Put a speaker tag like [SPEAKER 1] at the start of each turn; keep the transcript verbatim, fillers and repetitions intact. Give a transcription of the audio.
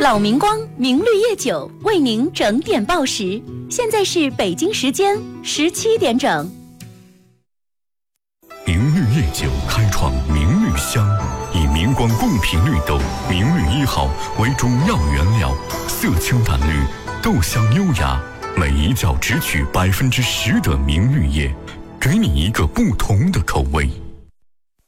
[SPEAKER 1] 老明光明绿叶酒为您整点报时，现在是北京时间十七点整。
[SPEAKER 2] 明绿叶酒开创明绿香，以明光贡品绿豆明绿一号为主要原料，色清淡绿，豆香优雅，每一角只取百分之十的明绿叶，给你一个不同的口味。